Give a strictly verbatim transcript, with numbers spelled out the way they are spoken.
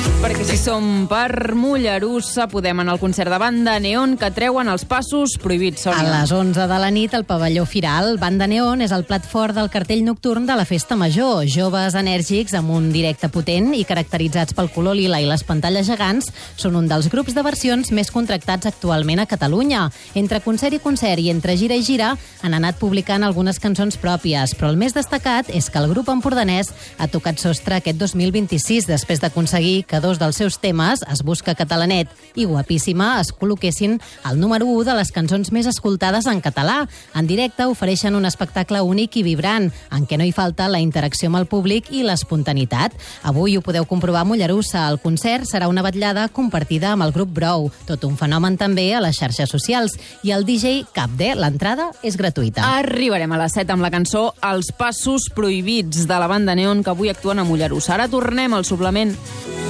Perquè si som per Mollerussa podem anar al concert de Banda Neon que treuen els passos prohibits, Sònia. A les onze de la nit al pavelló Firal, Banda Neon és el plat fort del cartell nocturn de la Festa Major. Joves enèrgics amb un directe potent i caracteritzats pel color lila i les pantalles gegants són un dels grups de versions més contractats actualment a Catalunya. Entre concert i concert i entre gira i gira han anat publicant algunes cançons pròpies, però el més destacat és que el grup empordanès ha tocat sostre aquest dos mil vint-i-sis després d'aconseguir que dos dels seus temes, Es busca catalanet i Guapíssima, es col·loquessin al número u de les cançons més escoltades en català. En directe ofereixen un espectacle únic i vibrant, en què no hi falta la interacció amb el públic i l'espontanitat. Avui ho podeu comprovar a Mollerussa. El concert serà una vetllada compartida amb el grup Brou, tot un fenomen també a les xarxes socials, i el D J Capde. L'entrada és gratuïta. Arribarem a les set amb la cançó Els passos prohibits de la Banda Neon, que avui actuen a Mollerussa. Ara tornem al suplement.